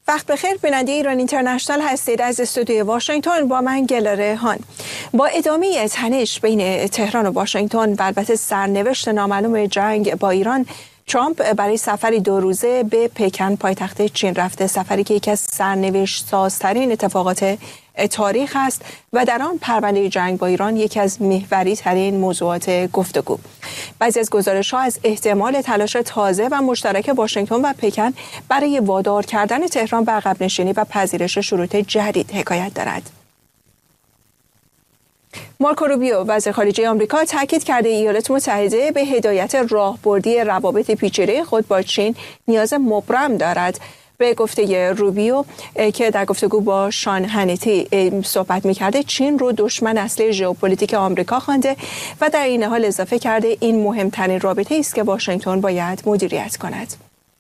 وقت بخیر، بیننده ایران اینترنشنال هستید. از استودیوی واشنگتن با من گلاره هان. با ادامه تنش بین تهران و واشنگتن و البته سرنوشت نامعلوم جنگ با ایران، ترامپ برای سفری 2 روزه به پکن پایتخت چین رفته، سفری که یکی از سرنوشت سازترین اتفاقات تاریخ است و در آن پرونده جنگ با ایران یکی از محوری ترین موضوعات گفتگو. بعضی از گزارش‌ها از احتمال تلاش تازه و مشترک واشنگتن و پکن برای وادار کردن تهران به عقب نشینی و پذیرش شروط جدید حکایت دارد. مارکو روبیو وزیر خارجه آمریکا تاکید کرده ایالات متحده به هدایت راهبردی روابط پیچیده خود با چین نیاز مبرم دارد. به گفته روبیو که در گفتگو با شان هنیتی صحبت می‌کرده، چین رو دشمن اصلی ژئوپلیتیک آمریکا خوانده و در این حال اضافه کرده این مهمترین رابطه است که واشنگتن باید مدیریت کند.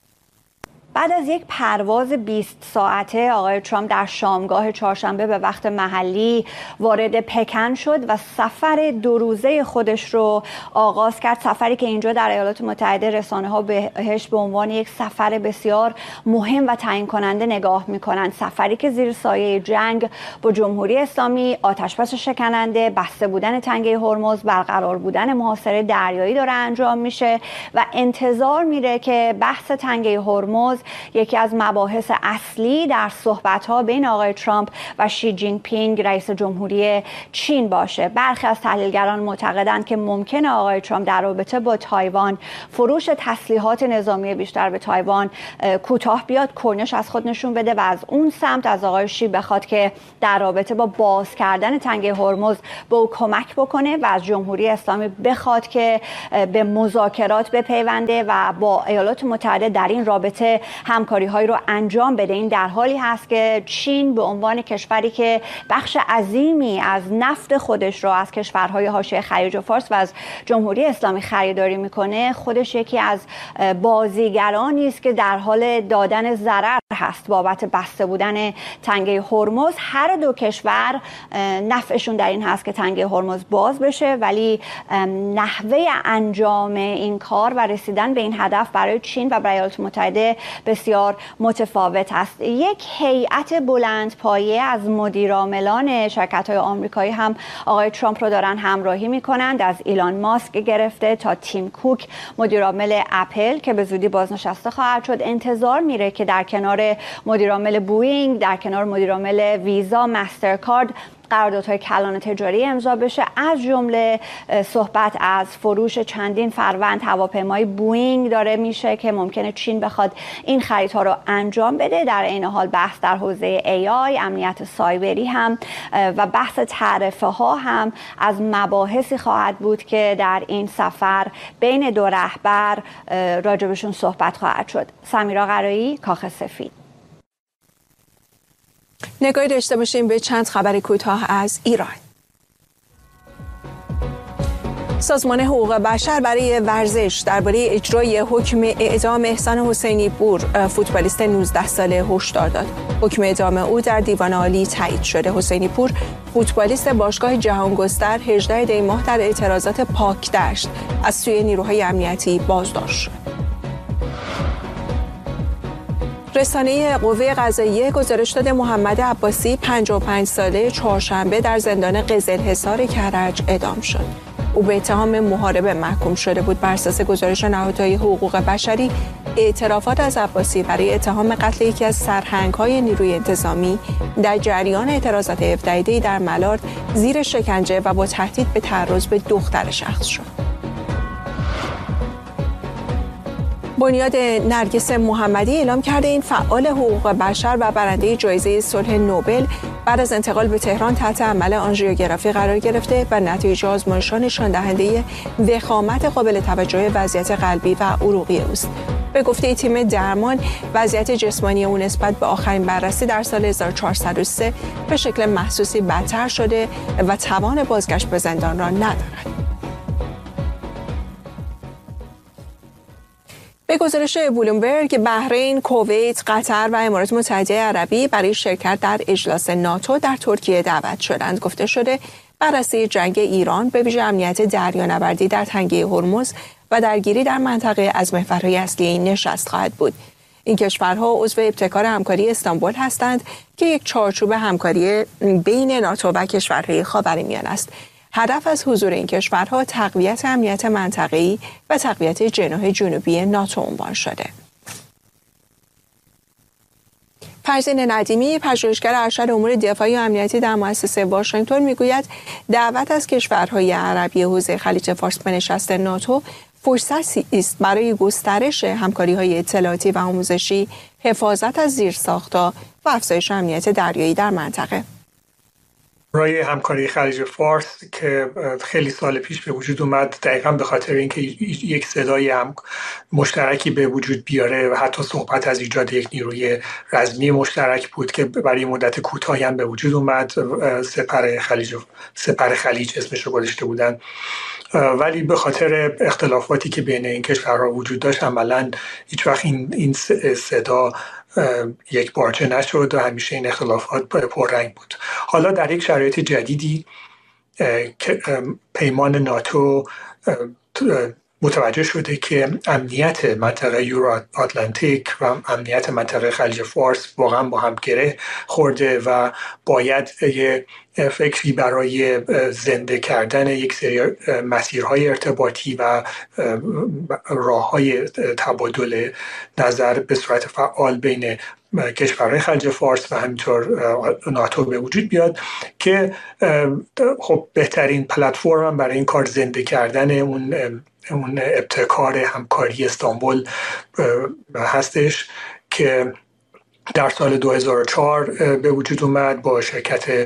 بعد از یک پرواز 20 ساعته آقای ترامپ در شامگاه چهارشنبه به وقت محلی وارد پکن شد و سفر 2 روزه خودش رو آغاز کرد. سفری که اینجا در ایالات متحده رسانه‌ها بهش به عنوان یک سفر بسیار مهم و تعیین کننده نگاه می‌کنند. سفری که زیر سایه جنگ با جمهوری اسلامی، آتش‌بس شکننده، بسته بودن تنگه هرمز، برقرار بودن محاصره دریایی داره انجام میشه و انتظار میره که بحث تنگه هرمز یکی از مباحث اصلی در صحبت‌ها بین آقای ترامپ و شی جین پینگ رئیس جمهوری چین باشه. برخی از تحلیلگران معتقدند که ممکنه آقای ترامپ در رابطه با تایوان فروش تسلیحات نظامی بیشتر به تایوان کوتاه بیاد، کرنش از خود نشون بده و از اون سمت از آقای شی بخواد که در رابطه با باز کردن تنگه هرمز به او کمک بکنه و از جمهوری اسلامی بخواد که به مذاکرات بپیونده و با ایالات متحده در این رابطه همکاری‌هایی رو انجام بده. این در حالی هست که چین به عنوان کشوری که بخش عظیمی از نفت خودش رو از کشورهای حاشیه خلیج فارس و از جمهوری اسلامی خریداری میکنه، خودش یکی از بازیگرانی است که در حال دادن ضرر هست بابت بسته بودن تنگه هرمز. هر دو کشور نفعشون در این هست که تنگه هرمز باز بشه، ولی نحوه انجام این کار و رسیدن به این هدف برای چین و برای ایالات متحده بسیار متفاوت است. یک هیئت بلندپایه از مدیرعاملان شرکت‌های آمریکایی هم آقای ترامپ رو دارن همراهی می‌کنند، از ایلان ماسک گرفته تا تیم کوک مدیرعامل اپل که به زودی بازنشسته خواهد شد. انتظار میره که در کنار مدیرعامل بوئینگ، در کنار مدیرعامل ویزا، مسترکارد قراردادهای کلان تجاری امضا بشه، از جمله صحبت از فروش چندین فروند هواپیمای بوئینگ داره میشه که ممکنه چین بخواد این خریدها رو انجام بده. در این حال بحث در حوزه AI، امنیت سایبری هم و بحث تعرفه ها هم از مباحثی خواهد بود که در این سفر بین دو رهبر راجبشون صحبت خواهد شد. سمیرا قرایی، کاخ سفید. نگاهی داشته باشیم به چند خبر کوتاه از ایران. سازمان حقوق بشر برای ورزش درباره اجرای حکم اعدام احسان حسینی پور، فوتبالیست 19 ساله، هشدار داد. حکم اعدام او در دیوان عالی تایید شده. حسینی پور، فوتبالیست باشگاه جهانگستر، 18 دی ماه در اعتراضات پاکدشت از سوی نیروهای امنیتی بازداشت شد. رسانه قوه قضاییه گزارش داده محمد عباسی، 55 ساله، چهارشنبه در زندان قزلحصار کرج اعدام شد. او به اتهام محاربه محکوم شده بود. بر اساس گزارش نهادهای حقوق بشری، اعترافات از عباسی برای اتهام قتل یکی از سرهنگ‌های نیروی انتظامی در جریان اعتراضات 17 دی در ملارد زیر شکنجه و با تهدید به تعرض به دختر شخص شد. بنیاد نرگس محمدی اعلام کرده این فعال حقوق بشر و برنده جایزه صلح نوبل بعد از انتقال به تهران تحت عمل آنژیوگرافی قرار گرفته و نتایج آزمایش‌ها نشان دهنده وخامت قابل توجه وضعیت قلبی و عروقی اوست. به گفته تیم درمان، وضعیت جسمانی او نسبت به آخرین بررسی در سال 1403 به شکل محسوسی بدتر شده و توان بازگشت به زندان را ندارد. به گزارش بلومبرگ، بحرین، کویت، قطر و امارات متحده عربی برای شرکت در اجلاس ناتو در ترکیه دعوت شدند. گفته شده بررسی جنگ ایران، به ویژه امنیت دریانوردی در تنگه هرمز و درگیری در منطقه از محورهای اصلی این نشست خواهد بود. این کشورها عضو ابتکار همکاری استانبول هستند که یک چارچوب همکاری بین ناتو و کشورهای خاورمیانه است. هدف از حضور این کشورها تقویت امنیت منطقه‌ای و تقویت جناح جنوبی ناتو عنوان شده. فرزین ندیمی، پژوهشگر ارشد امور دفاعی و امنیتی در مؤسسه واشنگتن، میگوید دعوت از کشورهای عربی حوزه خلیج فارس به نشست ناتو فرصتی است برای گسترش همکاری‌های اطلاعاتی و آموزشی، حفاظت از زیرساخت‌ها و افزایش امنیت دریایی در منطقه. رای همکاری خلیج فارس که خیلی سال پیش به وجود اومد دقیقاً به خاطر اینکه یک صدای هم مشترکی به وجود بیاره و حتی صحبت از ایجاد یک نیروی رزمی مشترک بود که برای مدت کوتاهی هم به وجود اومد. سپر خلیج اسمش رو گذاشته بودن، ولی به خاطر اختلافاتی که بین این کشورها وجود داشت عملاً هیچ وقت این صدا یک بارچه نشد و همیشه این اختلافات پررنگ بود. حالا در یک شرایط جدیدی پیمان ناتو متوجه شده که امنیت منطقه یورو آتلانتیک و امنیت منطقه خلیج فارس واقعا با هم گره خورده و باید یه فکری برای زنده کردن یک سری مسیرهای ارتباطی و راههای تبادل نظر به صورت فعال بین کشورهای خلیج فارس و همینطور ناتو به وجود بیاد که خب بهترین پلتفرم برای این کار زنده کردن اون ابتکار همکاری استانبول هستش که در سال 2004 به وجود اومد با شرکت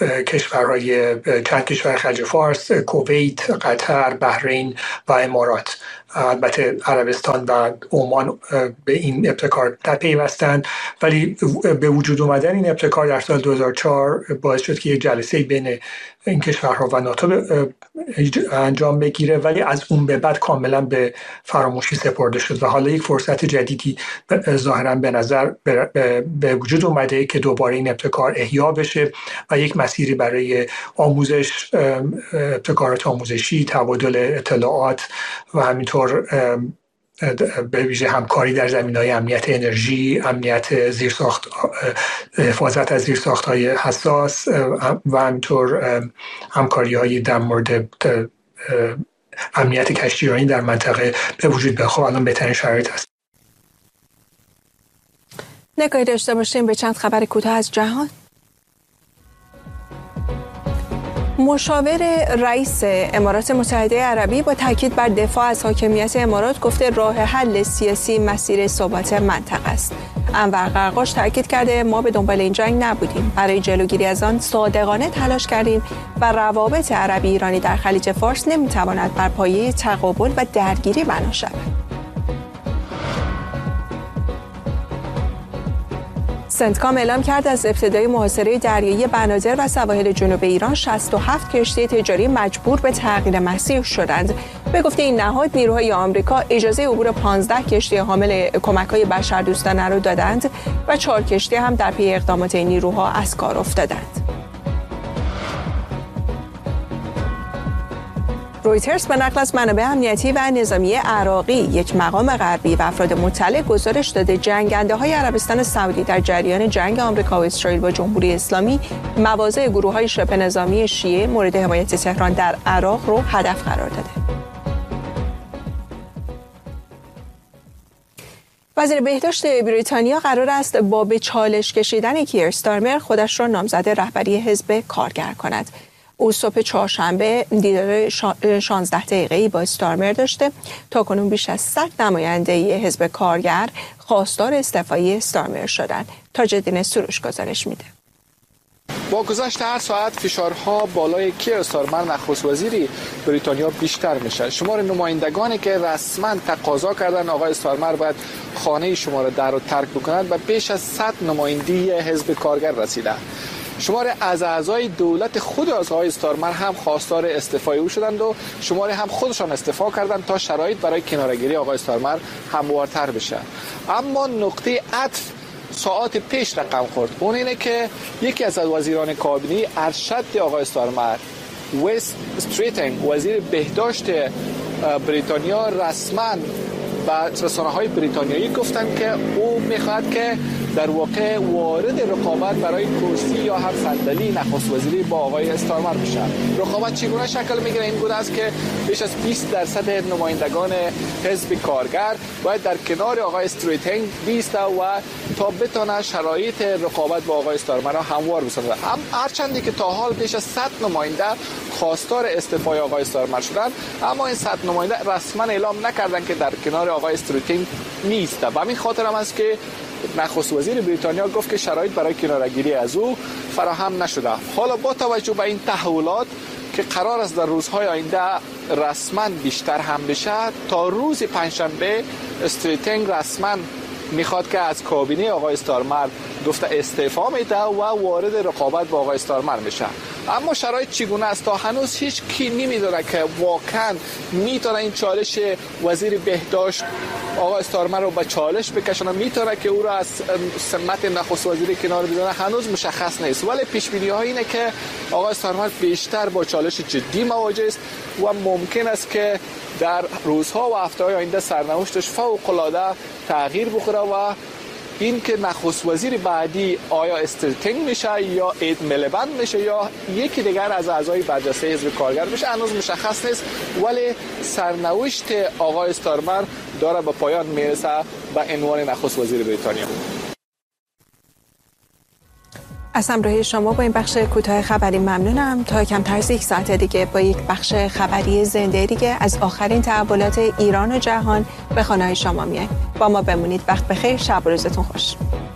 چند کشور خلیج فارس، کویت، قطر، بحرین و امارات. البته عربستان و عمان به این ابتکار نپیوستند، ولی به وجود اومدن این ابتکار در سال 2004 باعث شد که یک جلسه بین این کشورها و ناتو انجام بگیره، ولی از اون به بعد کاملا به فراموشی سپرده شد و حالا یک فرصت جدیدی ظاهرا به نظر به وجود اومده که دوباره این ابتکار احیا بشه و یک مسیری برای آموزش، ابتکارات آموزشی، تبادل اطلاعات و همینطور به ویژه همکاری در زمینه‌های امنیت انرژی، امنیت زیرساخت، حفاظت از زیرساخت‌های حساس و همینطور همکاری‌های در مورد امنیت کشتیرانی در منطقه به وجود بیاد. خب الان بهترین شرایط است. نگاهی داشته باشیم به چند خبر کوتاه از جهان. مشاور رئیس امارات متحده عربی با تاکید بر دفاع از حاکمیت امارات گفته راه حل سیاسی مسیر ثبات منطقه است. انور قرقاش تاکید کرده ما به دنبال این جنگ نبودیم، برای جلوگیری از آن صادقانه تلاش کردیم و روابط عربی ایرانی در خلیج فارس نمیتواند بر پایه تقابل و درگیری بنا شود. سنتکام اعلام کرد از ابتدای محاصره دریایی بنادر و سواحل جنوب ایران 67 کشتی تجاری مجبور به تغییر مسیر شدند. به گفته این نهاد نیروهای آمریکا اجازه عبور 15 کشتی حامل کمک‌های بشردوستانه را دادند و 4 کشتی هم در پی اقدامات این نیروها از کار افتادند. رویترز به نقل از منابع امنیتی و نظامی عراقی یک مقام غربی و افراد مطلع گزارش داده جنگنده‌های عربستان سعودی در جریان جنگ آمریکا و اسرائیل با جمهوری اسلامی مواضع گروه‌های شبه نظامی شیعه مورد حمایت تهران در عراق رو هدف قرار داده. وزیر بهداشت بریتانیا قرار است با به چالش کشیدن کیر استارمر خودش را نامزد رهبری حزب کارگر کند. او صبح چهارشنبه دیدار 16 دقیقه‌ای با استارمر داشته. تاکنون بیش از 100 نماینده حزب کارگر خواستار استعفای استارمر شدند. تاج‌الدین سروش گزارش میده. با گذشت هر ساعت فشارها بالای کیر استارمر نخست وزیری بریتانیا بیشتر میشه. شمار نمایندگانی که رسما تقاضا کردن آقای استارمر باید خانه شما را در و ترک بکنند و بیش از 100 نماینده حزب کارگر رسیده. شمار از اعضای دولت خود از آقای استارمر هم خواستار استعفای او شدند و شماری هم خودشان استعفا کردند تا شرایط برای کناره‌گیری آقای استارمر هموارتر بشه. اما نقطه عطف ساعات پیش رقم خورد. اون اینه که یکی از وزیران کابینه ارشد آقای استارمر، وست استریتن، وزیر بهداشت بریتانیا، رسما و رسانه‌های بریتانیایی گفتند که او می‌خواهد که در واقع وارد رقابت برای کرسی یا هم صندلی نخست وزیری با آقای استارمر بشه. رقابت چگونه شکل میگیره؟ این گونه است که بیش از 20% نمایندگان حزب کارگر باید در کنار آقای استریتینگ بیسته و تا بتونه شرایط رقابت با آقای استارمر را هموار بسازه. هرچندی که تا حال بیش از 100 نماینده خواستار استعفای آقای استارمر شدند، اما این 100 نماینده رسما اعلام نکردند که در کنار آقای استریتینگ نیسته. و همین خاطر هم است که نخست وزیر بریتانیا گفت که شرایط برای کنارگیری از او فراهم نشده. حالا با توجه به این تحولات که قرار است در روزهای آینده رسما بیشتر هم بشه، تا روز پنجشنبه استریتینگ رسما میخواد که از کابینه آقای استارمر گفته استعفا میده و وارد رقابت با آقای استارمر میشه. اما شرایط چگونه است؟ تا هنوز هیچ کی نمیدونه که واقعا میتونه این چالش وزیر بهداشت آقای استارمر رو به چالش بکشونه، میتونه که او را از سمت نخست وزیری کنار بزنه، هنوز مشخص نیست. ولی پیش بینی ها اینه که آقای استارمر بیشتر با چالش جدی مواجه است و ممکن است که در روزها و هفته‌های آینده سرنوشتش فوق العاده تغییر بخوره و این که نخست وزیر بعدی آیا استریتینگ میشه یا اید میلیبند میشه یا یکی دیگر از اعضای برجسته حزب کارگر میشه هنوز مشخص نیست. ولی سرنوشت آقای استارمر داره به پایان میرسه به عنوان نخست وزیر بریتانیا. از همراهی شما با این بخش کوتاه خبری ممنونم. تا کمتر از یک ساعت دیگه با یک بخش خبری زنده دیگه از آخرین تحولات ایران و جهان به خانه شما میایم. با ما بمونید. وقت بخیر. شب و روزتون خوش.